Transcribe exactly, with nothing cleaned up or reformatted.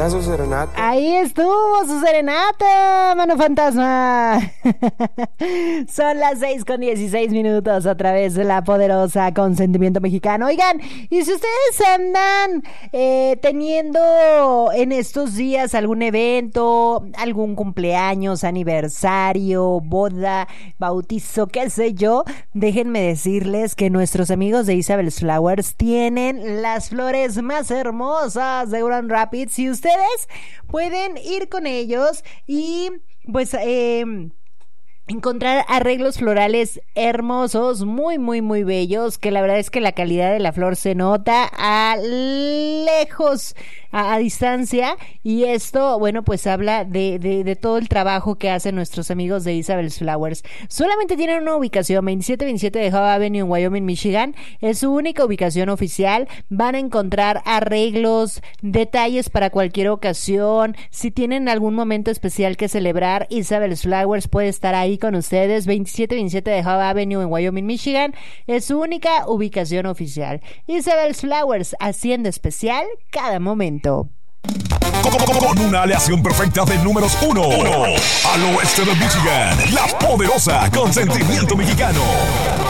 está su serenata. Ahí estuvo su serenata, mano fantasma. Son las seis con dieciséis minutos a través de la poderosa Consentimiento Mexicano. Oigan, y si ustedes andan eh, teniendo en estos días algún evento, algún cumpleaños, aniversario, boda, bautizo, qué sé yo, déjenme decirles que nuestros amigos de Isabel's Flowers tienen las flores más hermosas de Grand Rapids y ustedes pueden ir con ellos y pues eh, encontrar arreglos florales hermosos, muy muy muy bellos, que la verdad es que la calidad de la flor se nota a lejos, a, a distancia, y esto, bueno, pues habla de, de, de todo el trabajo que hacen nuestros amigos de Isabel's Flowers. Solamente tienen una ubicación, veintisiete veintisiete de Howe Avenue en Wyoming, Michigan, es su única ubicación oficial. Van a encontrar arreglos, detalles para cualquier ocasión. Si tienen algún momento especial que celebrar, Isabel's Flowers puede estar ahí con ustedes. Veintisiete veintisiete de Howe Avenue en Wyoming, Michigan, es su única ubicación oficial. Isabel's Flowers, haciendo especial cada momento. Con una aleación perfecta de números uno, uno al oeste de Michigan, la poderosa Consentimiento Mexicano.